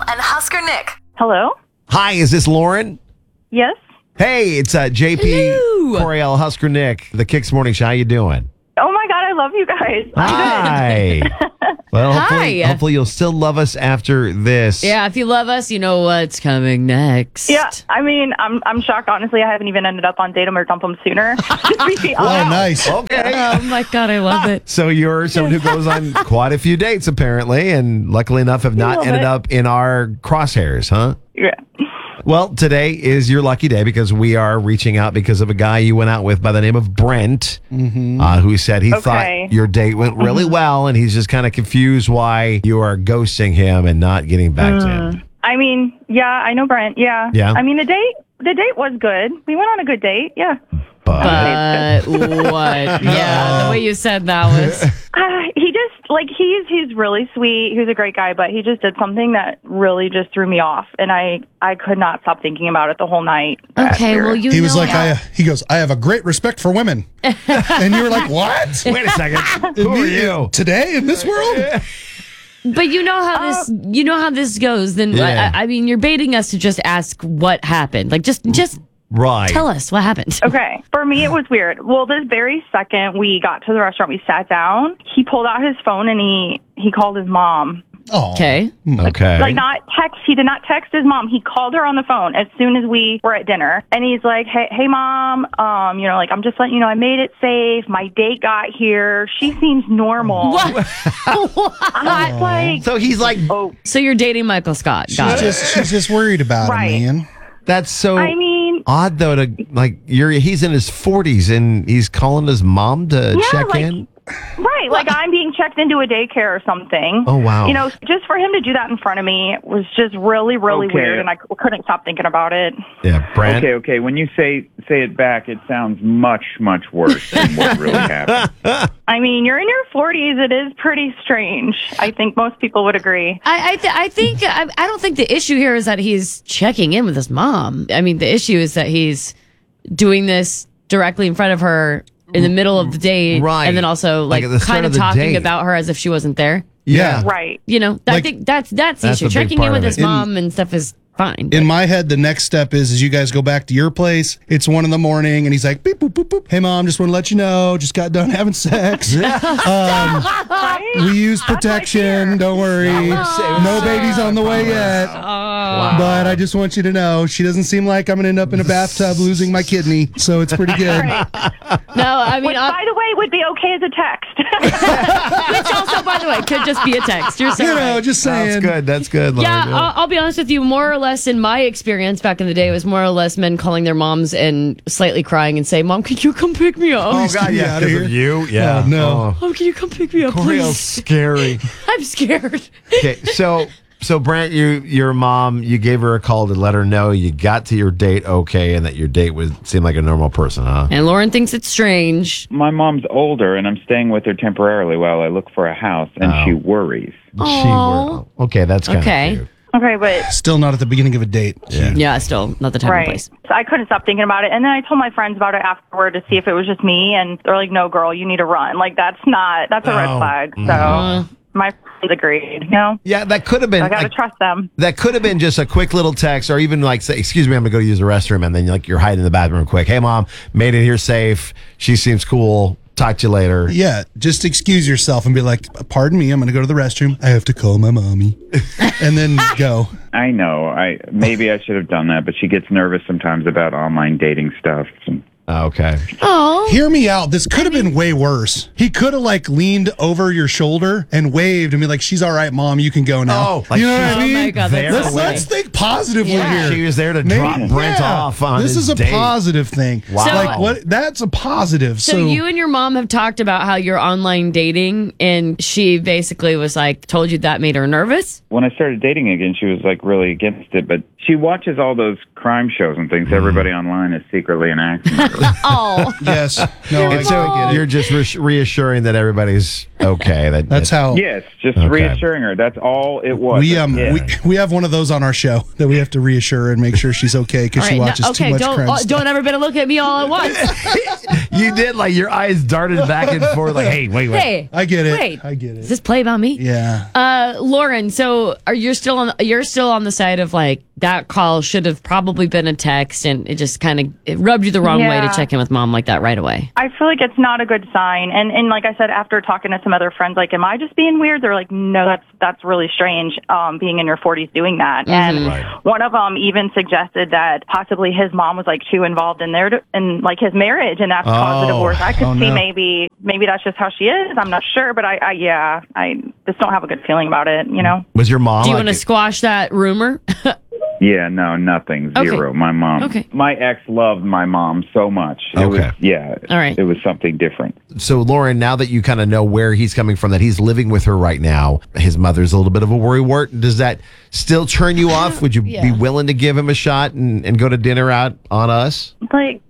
and Husker Nick. Hello? Hi, is this Lauren? Yes? Hey, it's JP, Hello. Coriel, Husker Nick, the Kicks Morning Show. How you doing? Oh my God, I love you guys. Hi. Well, Hi. hopefully you'll still love us after this. Yeah, if you love us, you know what's coming next. Yeah, I mean, I'm shocked. Honestly, I haven't even ended up on Date 'em or Dump 'em sooner. To be Oh, honest. nice. Okay. Oh my God, I love it. So you're someone who goes on quite a few dates, apparently, and luckily enough have not love ended it. up in our crosshairs, huh? Yeah. Well, today is your lucky day because we are reaching out because of a guy you went out with by the name of Brent, who said he Okay. thought your date went really well, and he's just kind of confused why you are ghosting him and not getting back to him. I mean, yeah, I know Brent. Yeah. Yeah. I mean, the date was good. We went on a good date. Yeah. But But what? Yeah, the way you said that was. He just he's really sweet. He's a great guy, but he just did something that really just threw me off, and I could not stop thinking about it the whole night. Okay, well, you He know was like, how- he goes, I have a great respect for women. And you were like, what? wait a second. Who are you? Today in this world? But you know how this goes. Then Yeah. I mean, you're baiting us to just ask what happened. Like, just Right. tell us what happened. Okay. For me, it was weird. Well, this very second we got to the restaurant, we sat down. He pulled out his phone and he called his mom. Oh. Okay. Okay. Like not text. He did not text his mom. He called her on the phone as soon as we were at dinner, and he's like, "Hey, mom. Like I'm just letting you know I made it safe. My date got here. She seems normal." What? I was like, So he's like, "Oh, So you're dating Michael Scott. Got it. She's just worried about Right. him, man. that's so I mean, odd though to like he's in his 40s and he's calling his mom to Yeah, check like- in. right? Like I'm being checked into a daycare or something." Oh, wow. You know, just for him to do that in front of me was just really, really Okay. weird, and I couldn't stop thinking about it. Yeah, Brent. Okay. When you say it back, it sounds much worse than what really happened. I mean, you're in your 40s. It is pretty strange. I think most people would agree. I don't think the issue here is that he's checking in with his mom. I mean, the issue is that he's doing this directly in front of her in the middle of the date, Right. and then also Like like at the start kind of of the talking date. about her as if she wasn't there. Yeah. Right. You know, I Like- think that's the That's a issue. big Checking in part with of his it. mom and stuff is fine. In my head, the next step is you guys go back to your place. It's 1 a.m, and he's like, beep, boop, boop, boop. Hey, mom, just want to let you know, just got done having sex. Right? We use protection. Don't worry. No babies on the way yet. But I just want you to know, she doesn't seem like I'm going to end up in a bathtub losing my kidney. So it's pretty good. No, I mean, Which, by the way, would be okay as a text. which also, by the way, could just be a text. You're so You know, right. just That's saying. good. That's good. Lauren. Yeah, I'll be honest with you. More or less, in my experience back in the day, it was more or less men calling their moms and slightly crying and say, "Mom, can you come pick me up? Oh Please God, get me yeah, outta because here. of you. Yeah, Oh, no. Mom, can you come pick me up, Coriel's please? scary. I'm scared." Okay, so Brent, your mom, you gave her a call to let her know you got to your date okay, and that your date seemed like a normal person, huh? And Lauren thinks it's strange. My mom's older, and I'm staying with her temporarily while I look for a house, and she worries. Okay, that's kind Okay. of cute. Okay, but Still not at the beginning of a date. Yeah, still not the time and right. place. So I couldn't stop thinking about it. And then I told my friends about it afterward to see if it was just me. And they're like, "No, girl, you need to run. Like, that's a red flag." So my friends agreed, you know? Yeah, that could have been. I got to like, trust them. that could have been just a quick little text, or even like say, "Excuse me, I'm gonna go use the restroom," and then you're hiding in the bathroom quick. "Hey, mom, made it here safe. She seems cool. Talk to you later." Yeah, just excuse yourself and be like, pardon me, I'm going to go to the restroom. I have to call my mommy. And then go. I know. Maybe I should have done that, but she gets nervous sometimes about online dating stuff. Okay. Oh, Hear me out. This could have been way worse. He could have like leaned over your shoulder and waved and be like, "She's all right, mom. You can go now." Oh, like you know what she's I mean? my God, that's there. so Let's funny. think positively Yeah. here. She was there to Maybe- drop Brent yeah. off on This his is a date. positive thing. Wow. So- Like what? That's a positive. So you and your mom have talked about how you're online dating, and she basically was like, told you that made her nervous? When I started dating again, she was like really against it, but She watches all those crime shows and thinks everybody online is secretly an axe murderer. Oh, Yes. No, I get it. You're just reassuring that everybody's okay. That's how. Yes, just Okay. reassuring her. That's all it was. We have one of those on our show that we have to reassure and make sure she's okay because all she right. watches too much crime stuff. Don't ever better look at me all at once. You did, like, your eyes darted back and forth, like, hey, wait. Hey, I get it. Wait, I get it. Is this play about me? Yeah. Lauren, so you're still on the side of like that call should have probably been a text, and it just kind of rubbed you the wrong way to Yeah. check in with mom like that right away. I feel like it's not a good sign. And like I said, after talking to some other friends, like, am I just being weird? They're like, no, that's really strange, being in your 40s doing that. And one of them even suggested that possibly his mom was like too involved in like his marriage, and that's caused the divorce. I could see maybe that's just how she is. I'm not sure, but I just don't have a good feeling about it, you know? Was your mom Do you like, want to squash that rumor? Yeah, no, nothing. Zero. Okay. My mom. Okay. My ex loved my mom so much. It Okay. was, All right. It was something different. So, Lauren, now that you kind of know where he's coming from, that he's living with her right now, his mother's a little bit of a worrywart. Does that still turn you off? Would you be willing to give him a shot and go to dinner out on us? Like,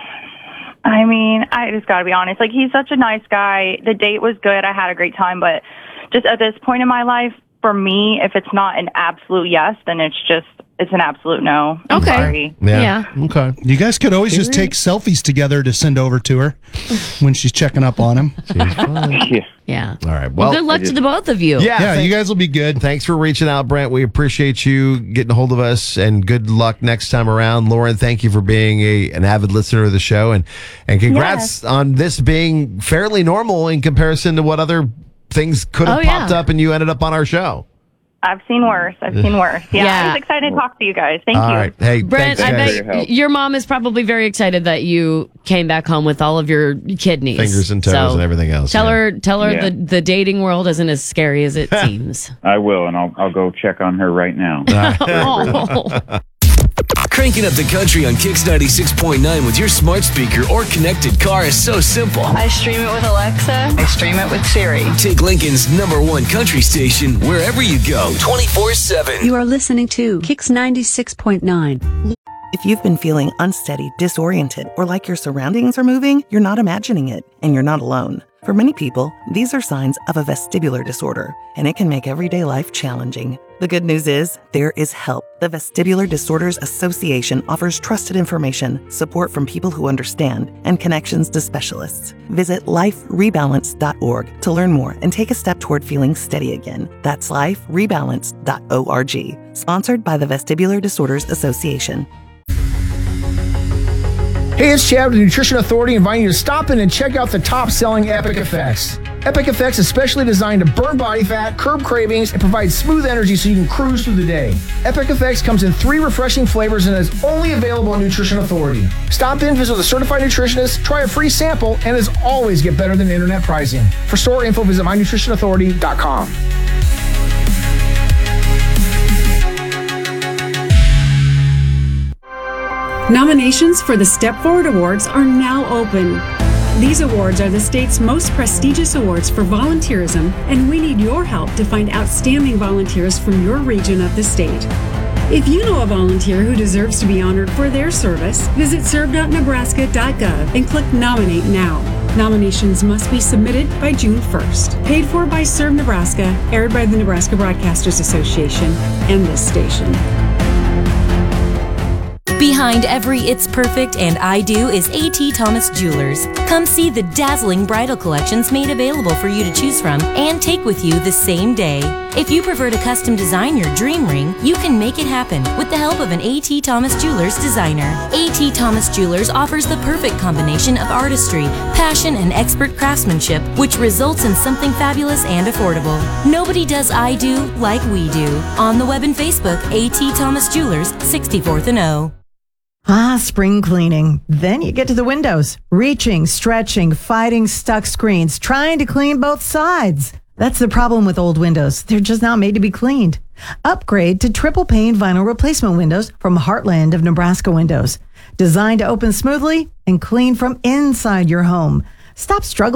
I mean, I just got to be honest. Like, he's such a nice guy. The date was good. I had a great time. But just at this point in my life, for me, if it's not an absolute yes, then it's an absolute no. I'm Okay. sorry. Yeah. Okay. You guys could always just take selfies together to send over to her when she's checking up on him. Yeah. Yeah. All right. Well, Well, good luck to the both of you. Yeah, you guys will be good. Thanks for reaching out, Brent. We appreciate you getting a hold of us, and good luck next time around. Lauren, thank you for being an avid listener of the show, and congrats on this being fairly normal in comparison to what other things could have popped up and you ended up on our show. I've seen worse. Yeah, I was excited to talk to you guys. Thank you. All right. Hey, Brent, thanks, I guys. bet your mom is probably very excited that you came back home with all of your kidneys. Fingers and toes and everything else. Tell her Yeah. the dating world isn't as scary as it seems. I will, and I'll go check on her right now. Oh. Cranking up the country on Kix 96.9 with your smart speaker or connected car is so simple. I stream it with Alexa. I stream it with Siri. Take Lincoln's #1 country station wherever you go, 24/7. You are listening to Kix 96.9. If you've been feeling unsteady, disoriented, or like your surroundings are moving, you're not imagining it, and you're not alone. For many people, these are signs of a vestibular disorder, and it can make everyday life challenging. The good news is, there is help. The Vestibular Disorders Association offers trusted information, support from people who understand, and connections to specialists. Visit liferebalance.org to learn more and take a step toward feeling steady again. That's liferebalance.org. Sponsored by the Vestibular Disorders Association. Hey, it's Chad with the Nutrition Authority inviting you to stop in and check out the top-selling Epic Effects. Epic Effects is specially designed to burn body fat, curb cravings, and provide smooth energy so you can cruise through the day. Epic Effects comes in 3 refreshing flavors and is only available on Nutrition Authority. Stop in, visit with a certified nutritionist, try a free sample, and as always, get better than internet pricing. For store info, visit mynutritionauthority.com. Nominations for the Step Forward Awards are now open. These awards are the state's most prestigious awards for volunteerism, and we need your help to find outstanding volunteers from your region of the state. If you know a volunteer who deserves to be honored for their service, visit serve.nebraska.gov and click Nominate Now. Nominations must be submitted by June 1st. Paid for by Serve Nebraska, aired by the Nebraska Broadcasters Association and this station. Behind every It's Perfect and I Do is A.T. Thomas Jewelers. Come see the dazzling bridal collections made available for you to choose from and take with you the same day. If you prefer to custom design your dream ring, you can make it happen with the help of an A.T. Thomas Jewelers designer. A.T. Thomas Jewelers offers the perfect combination of artistry, passion, and expert craftsmanship, which results in something fabulous and affordable. Nobody does I Do like we do. On the web and Facebook, A.T. Thomas Jewelers, 64th and O. Spring cleaning. Then you get to the windows. Reaching, stretching, fighting stuck screens, trying to clean both sides. That's the problem with old windows. They're just not made to be cleaned. Upgrade to triple pane vinyl replacement windows from Heartland of Nebraska Windows. Designed to open smoothly and clean from inside your home. Stop struggling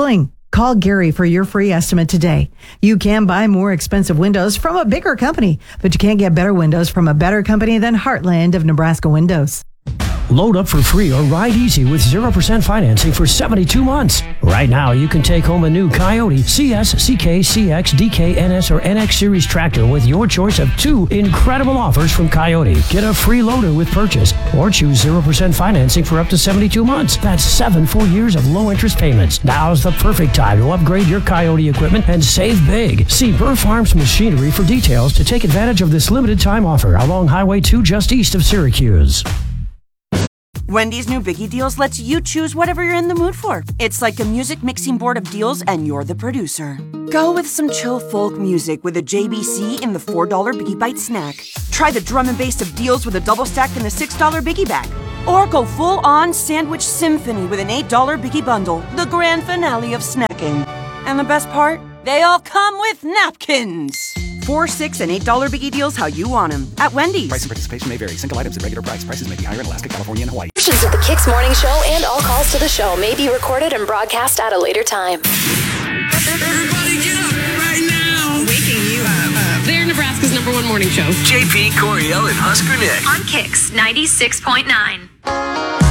Call Gary for your free estimate today. You can buy more expensive windows from a bigger company, but you can't get better windows from a better company than Heartland of Nebraska Windows. Load up for free or ride easy with 0% financing for 72 months. Right now, you can take home a new Coyote CS, CK, CX, DK, NS, or NX Series tractor with your choice of 2 incredible offers from Coyote. Get a free loader with purchase or choose 0% financing for up to 72 months. That's 7 full years of low interest payments. Now's the perfect time to upgrade your Coyote equipment and save big. See Burr Farms Machinery for details to take advantage of this limited time offer along Highway 2 just east of Syracuse. Wendy's new Biggie Deals lets you choose whatever you're in the mood for. It's like a music mixing board of deals and you're the producer. Go with some chill folk music with a JBC in the $4 Biggie Bite snack. Try the drum and bass of deals with a double stack in the $6 Biggie Bag. Or go full on sandwich symphony with an $8 Biggie Bundle, the grand finale of snacking. And the best part? They all come with napkins. $4, $6, and $8 Biggie Deals how you want them at Wendy's. Price and participation may vary. Single items at regular price. Prices may be higher in Alaska, California, and Hawaii. Versions of the Kicks Morning Show and all calls to the show may be recorded and broadcast at a later time. Everybody get up right now. Waking you up. They're Nebraska's #1 morning show. JP, Coriel, and Husker Nick. On Kicks 96.9.